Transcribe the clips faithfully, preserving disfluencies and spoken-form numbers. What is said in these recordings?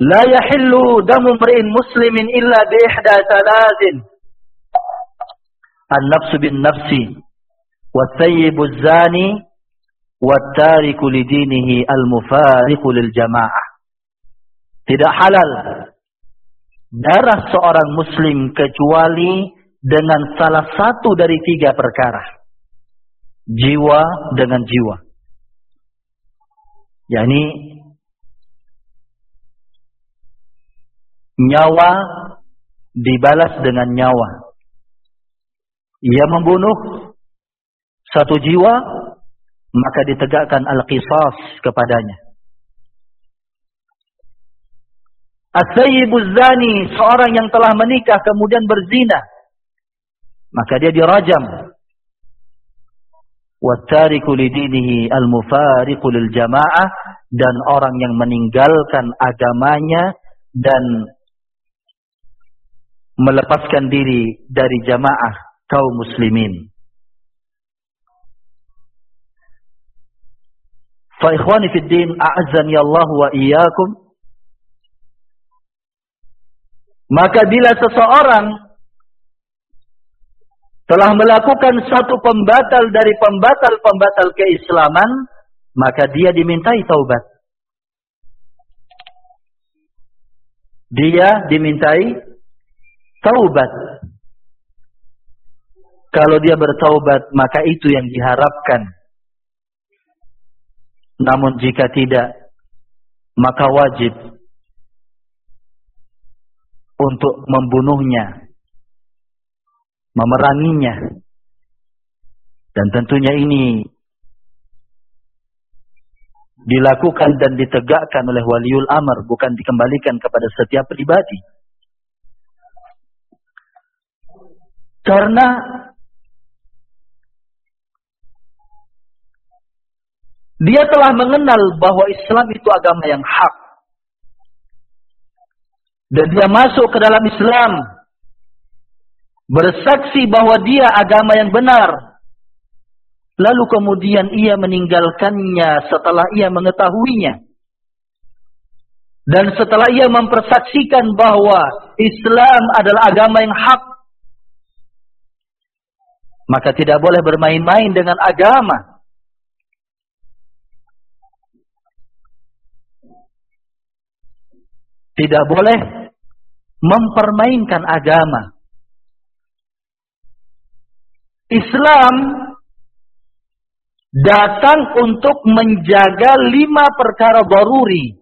La yahillu damu mri'in muslimin illa bi ihda thalathin. An-nafsu bin nafsi, wat-thayyibu az-zani, wat-tariku lidinihi al-mufariqu lil jamaah. Tidak halal darah seorang muslim kecuali dengan salah satu dari tiga perkara. Jiwa dengan jiwa. yakni nyawa dibalas dengan nyawa. Ia membunuh satu jiwa, maka ditegakkan al-qisas kepadanya. As-sayyibuz zani, seorang yang telah menikah kemudian berzina, maka dia dirajam. Wattariku lidinihi al-mufariqu lil jamaah, dan orang yang meninggalkan agamanya dan melepaskan diri dari jamaah kaum muslimin. Fa ikhwani fid din, a'azzani Allah wa iyyakum. Maka bila seseorang telah melakukan satu pembatal dari pembatal-pembatal keislaman, maka dia dimintai taubat. Dia dimintai taubat. Kalau dia bertaubat, maka itu yang diharapkan. Namun jika tidak, maka wajib untuk membunuhnya, memeranginya. Dan tentunya ini dilakukan dan ditegakkan oleh waliul amr, bukan dikembalikan kepada setiap pribadi. Karena dia telah mengenal bahwa Islam itu agama yang hak. Dan dia masuk ke dalam Islam, bersaksi bahwa dia agama yang benar. Lalu kemudian ia meninggalkannya setelah ia mengetahuinya. Dan setelah ia mempersaksikan bahwa Islam adalah agama yang hak, maka tidak boleh bermain-main dengan agama. Tidak boleh mempermainkan agama. Islam datang untuk menjaga lima perkara daruri.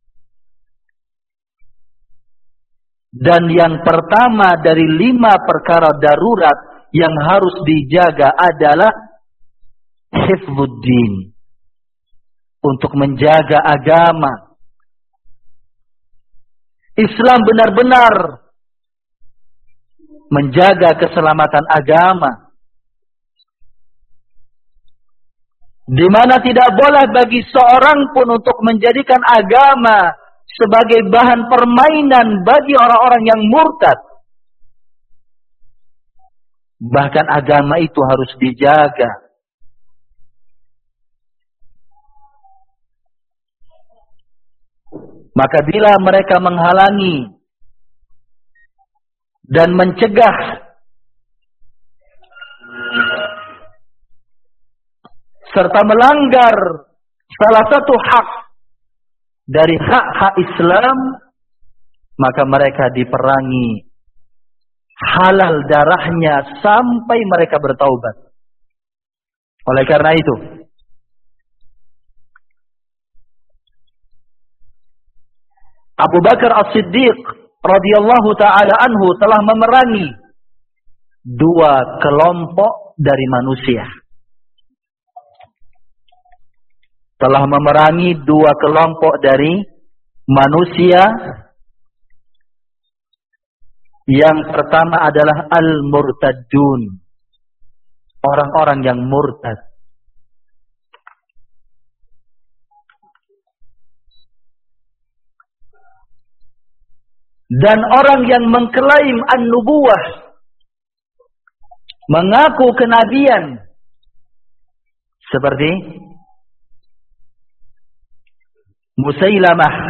Dan yang pertama dari lima perkara darurat yang harus dijaga adalah hifdzuddin, untuk menjaga agama. Islam benar-benar menjaga keselamatan agama, di mana tidak boleh bagi seorang pun untuk menjadikan agama sebagai bahan permainan bagi orang-orang yang murtad. Bahkan agama itu harus dijaga. Maka bila mereka menghalangi dan mencegah serta melanggar salah satu hak dari hak-hak Islam, maka mereka diperangi, halal darahnya sampai mereka bertaubat. Oleh karena itu, Abu Bakar As-Siddiq radhiyallahu ta'ala anhu telah memerangi dua kelompok dari manusia. Telah memerangi dua kelompok dari manusia. Yang pertama adalah al-murtadun, orang-orang yang murtad. Dan orang yang mengklaim an-nubuwah, mengaku kenabian, seperti Musailamah